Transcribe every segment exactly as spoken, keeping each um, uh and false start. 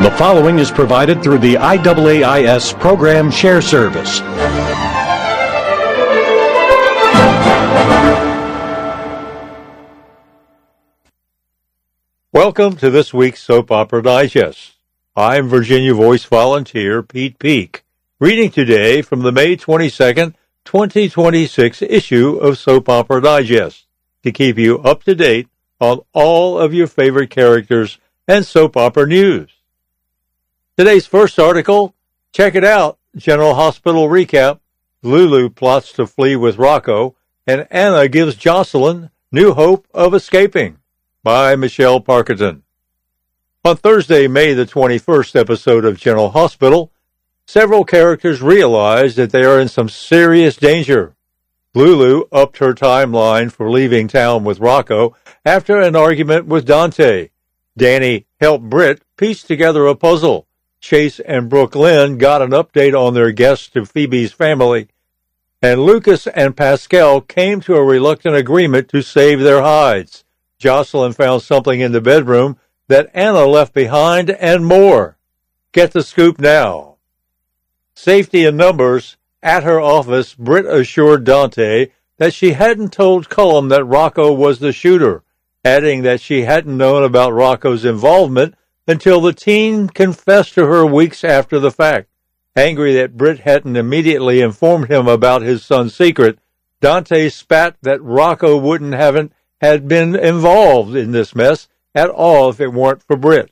The following is provided through the I A A I S Program Share Service. Welcome to this week's Soap Opera Digest. I'm Virginia Voice volunteer Pete Peak, reading today from the May twenty-second, twenty twenty-six issue of Soap Opera Digest to keep you up to date on all of your favorite characters and soap opera news. Today's first article, check it out, General Hospital recap. Lulu plots to flee with Rocco, and Anna gives Jocelyn new hope of escaping, by Michelle Parkerton. On Thursday, May the twenty-first episode of General Hospital, several characters realize that they are in some serious danger. Lulu upped her timeline for leaving town with Rocco after an argument with Dante. Danny helped Britt piece together a puzzle. Chase and Brooke Lynn got an update on their guests to Phoebe's family, and Lucas and Pascal came to a reluctant agreement to save their hides. Jocelyn found something in the bedroom that Anna left behind, and more. Get the scoop now. Safety in numbers. At her office, Britt assured Dante that she hadn't told Cullum that Rocco was the shooter, adding that she hadn't known about Rocco's involvement until the teen confessed to her weeks after the fact. Angry that Britt hadn't immediately informed him about his son's secret, Dante spat that Rocco wouldn't haven't had been involved in this mess at all if it weren't for Britt.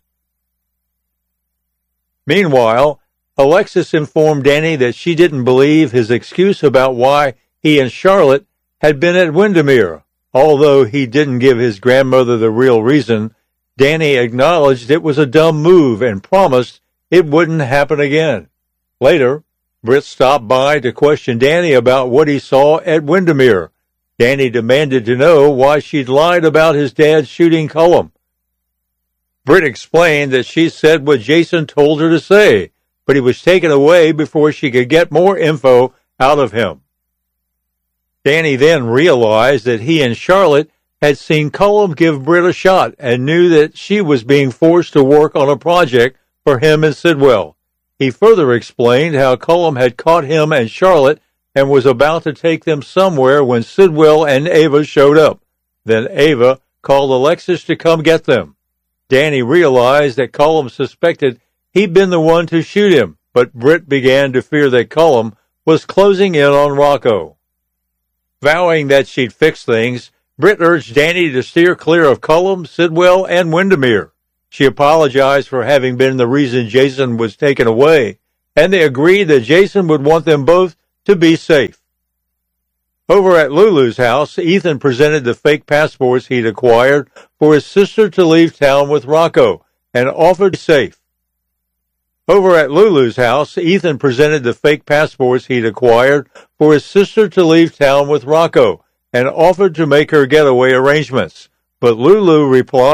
Meanwhile, Alexis informed Danny that she didn't believe his excuse about why he and Charlotte had been at Windermere. Although he didn't give his grandmother the real reason, Danny acknowledged it was a dumb move and promised it wouldn't happen again. Later, Britt stopped by to question Danny about what he saw at Windermere. Danny demanded to know why she'd lied about his dad shooting Cullum. Britt explained that she said what Jason told her to say, but he was taken away before she could get more info out of him. Danny then realized that he and Charlotte had seen Cullum give Britt a shot and knew that she was being forced to work on a project for him and Sidwell. He further explained how Cullum had caught him and Charlotte and was about to take them somewhere when Sidwell and Ava showed up. Then Ava called Alexis to come get them. Danny realized that Cullum suspected he'd been the one to shoot him, but Britt began to fear that Cullum was closing in on Rocco. Vowing that she'd fix things, Britt urged Danny to steer clear of Cullum, Sidwell, and Windermere. She apologized for having been the reason Jason was taken away, and they agreed that Jason would want them both to be safe. Over at Lulu's house, Ethan presented the fake passports he'd acquired for his sister to leave town with Rocco, and offered to be safe. Over at Lulu's house, Ethan presented the fake passports he'd acquired for his sister to leave town with Rocco, and offered to make her getaway arrangements. But Lulu replied,